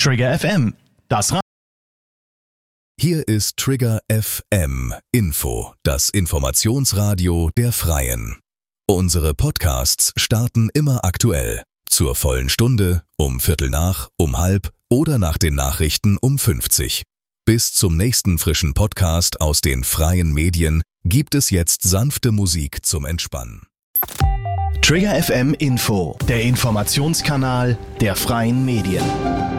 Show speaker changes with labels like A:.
A: Trigger FM, das
B: Hier ist Trigger FM Info, das Informationsradio der Freien. Unsere Podcasts starten immer aktuell. Zur vollen Stunde, um 13:15, um 13:30 oder nach den Nachrichten um 50. Bis zum nächsten frischen Podcast aus den freien Medien gibt es jetzt sanfte Musik zum Entspannen.
A: Trigger FM Info, der Informationskanal der freien Medien.